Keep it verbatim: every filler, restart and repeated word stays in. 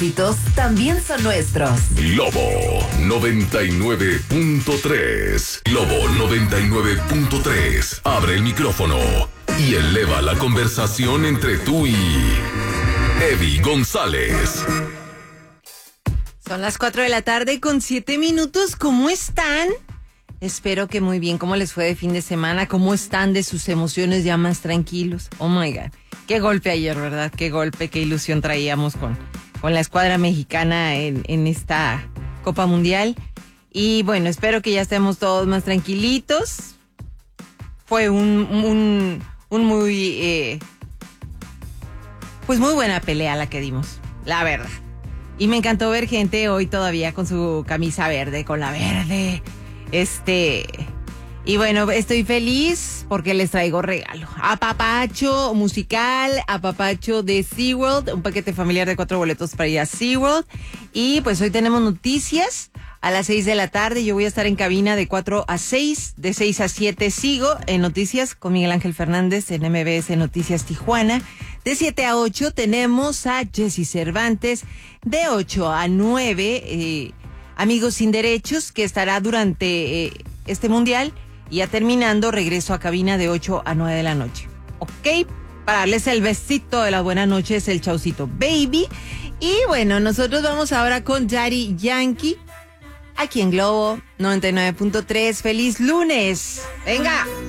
éxitos también son nuestros. Globo noventa y nueve punto tres. Globo noventa y nueve punto tres. Abre el micrófono y eleva la conversación entre tú y Eddie González. Son las cuatro de la tarde con siete minutos. ¿Cómo están? Espero que muy bien. ¿Cómo les fue de fin de semana? ¿Cómo están de sus emociones ya más tranquilos? Oh my God. Qué golpe ayer, ¿verdad? Qué golpe, qué ilusión traíamos con, con la escuadra mexicana en, en esta Copa Mundial. Y bueno, espero que ya estemos todos más tranquilitos. Fue un, un, un muy, eh, pues muy buena pelea la que dimos, la verdad. Y me encantó ver gente hoy todavía con su camisa verde, con la verde. Este, y bueno, estoy feliz porque les traigo regalo. Apapacho musical, apapacho de SeaWorld, un paquete familiar de cuatro boletos para ir a SeaWorld. Y pues hoy tenemos noticias a las seis de la tarde. Yo voy a estar en cabina de cuatro a seis, de seis a siete sigo en noticias con Miguel Ángel Fernández en M B S Noticias Tijuana. De siete a ocho tenemos a Jessy Cervantes. De ocho a nueve, eh, Amigos Sin Derechos, que estará durante eh, este mundial. Y ya terminando, regreso a cabina de ocho a nueve de la noche. Ok, para darles el besito de las buenas noches, el chaucito baby. Y bueno, nosotros vamos ahora con Daddy Yankee, aquí en Globo noventa y nueve punto tres. ¡Feliz lunes! ¡Venga!